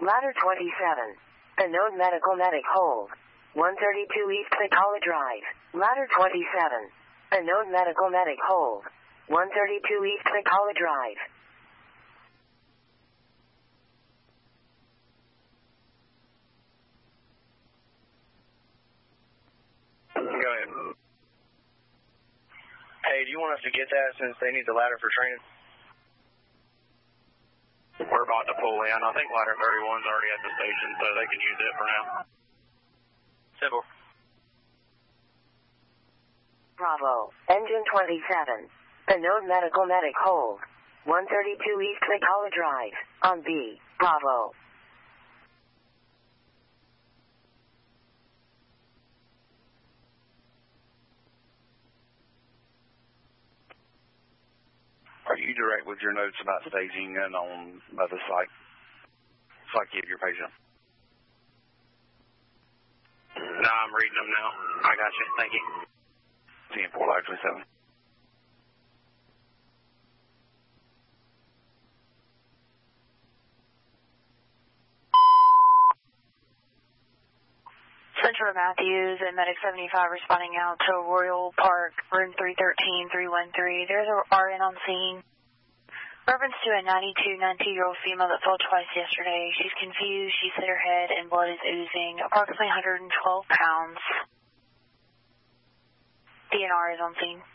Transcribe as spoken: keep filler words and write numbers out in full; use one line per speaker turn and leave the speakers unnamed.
Ladder twenty-seven. Unknown medical medic hold. one thirty-two East Picola Drive. Ladder twenty-seven. Unknown medical medic hold. one thirty-two East Picola Drive.
Go ahead. Hey, do you want us to get that since they need the ladder for training? We're about to pull in. I think ladder thirty-one's already at the station, so they can use it for now. Simple.
Bravo. Engine twenty-seven. Unknown medical medic hold. one thirty-two East Picola Drive. On B. Bravo.
Are you direct with your notes about staging and on other site? Psyche of your patient?
No, I'm reading them now. I got you. Thank you.
ten four Ladder twenty-seven.
Central Matthews and Medic seventy-five responding out to Royal Park, room three thirteen, three one three. There's a R N on scene. Reference to a ninety-two, ninety-two-year-old female that fell twice yesterday. She's confused. She's hit her head and blood is oozing. Approximately one hundred twelve pounds. D N R is on scene.